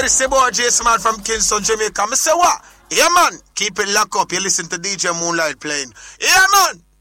this is boy Jason Man from Kingston, Jamaica. I say what? Yeah, man. Keep it locked up. You listen to DJ Moonlight playing. Yeah, man.